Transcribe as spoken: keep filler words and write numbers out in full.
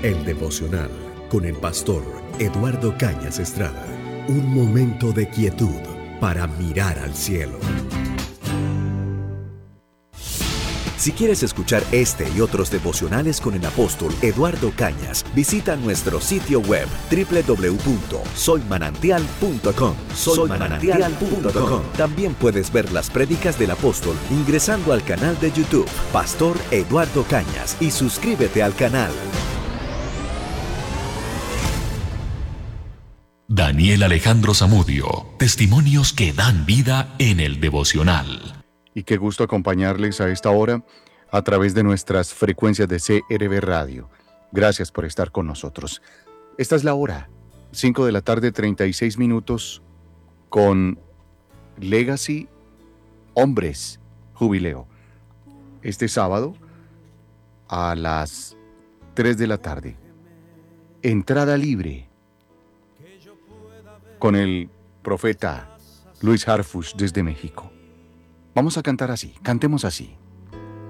El devocional con el pastor Eduardo Cañas Estrada. Un momento de quietud para mirar al cielo. Si quieres escuchar este y otros devocionales con el apóstol Eduardo Cañas, visita nuestro sitio web doble u doble u doble u punto soy manantial punto com. soy manantial punto com. También puedes ver las prédicas del apóstol ingresando al canal de YouTube Pastor Eduardo Cañas y suscríbete al canal. Daniel Alejandro Zamudio, testimonios que dan vida en el devocional. Y qué gusto acompañarles a esta hora a través de nuestras frecuencias de C R B Radio. Gracias por estar con nosotros. Esta es la hora, cinco de la tarde, treinta y seis minutos, con Legacy Hombres Jubileo. Este sábado a las tres de la tarde. Entrada libre con el profeta Luis Harfuch desde México. Vamos a cantar así, cantemos así.